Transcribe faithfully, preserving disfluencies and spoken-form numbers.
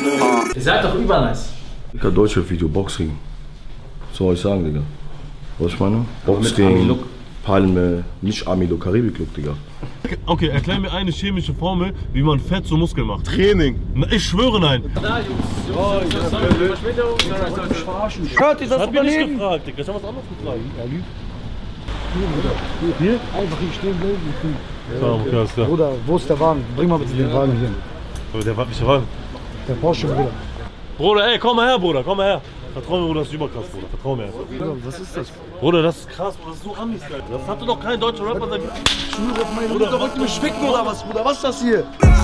Ihr seid doch übernice. Digga, Deutschrap-Video, Boxring. Was soll ich sagen, Digga? Was ich meine? Boxring, Palme, nicht Ami-Look, Karibik-Look, Digga. Okay, erklär mir eine chemische Formel, wie man Fett zu Muskeln macht. Training. Na, ich schwöre nein. Da, Jungs. Jungs, Verspätung. Hört ihr das Hat mich nicht Überleben? gefragt, Digga. Ich hab was anderes gefragt. Er lügt. Hier? Einfach hier stehen bleiben. Ja, okay, alles klar. Bruder, wo ist der Wagen? Bring mal bitte den Wagen hier. Aber der war nicht der Wagen. Der Porsche, Bruder. Bruder, ey, komm mal her, Bruder, komm mal her. Vertrau mir, Bruder, das ist überkrass, Bruder. Vertrau mir einfach. Bruder, was ist das? Bruder, das ist krass, Bruder, das ist so Amis, Alter. Das hatte doch kein deutscher Rapper seit... Ich schwöre auf meine Mutter, wollt ihr mich ficken oder was, Bruder? Was ist das hier?